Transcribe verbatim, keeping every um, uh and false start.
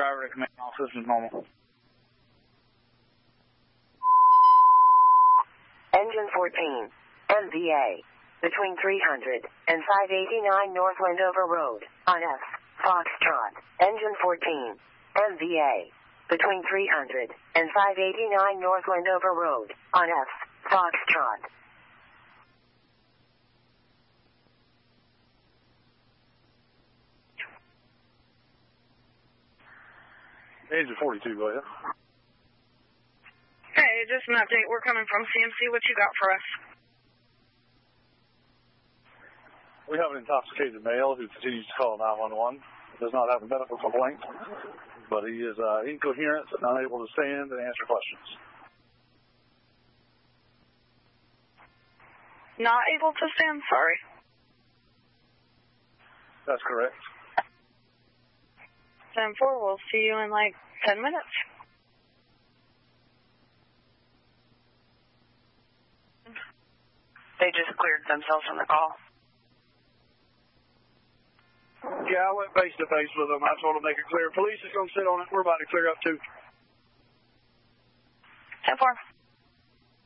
driver to command. All systems normal. Engine fourteen, M V A, between three hundred and five eighty-nine North Wendover Road, on F, Foxtrot. Engine fourteen, M V A, between three hundred and five eighty-nine North Wendover Road, on F, Foxtrot. Engine forty-two, go ahead. Hey, just an update. We're coming from C M C. What you got for us? We have an intoxicated male who continues to call nine one one. Does not have a medical complaint, but he is uh, incoherent and unable to stand and answer questions. Not able to stand? Sorry. That's correct. ten four, we'll see you in like ten minutes. They just cleared themselves from the call. Yeah, I went face to face with them. I told them they could clear. Police is going to sit on it. We're about to clear up too. ten four.